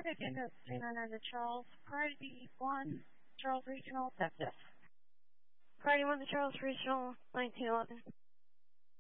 Again, that's 300 Charles, Priority 1, Charles Regional, that's it. Priority 1 to Charles Regional, 1911.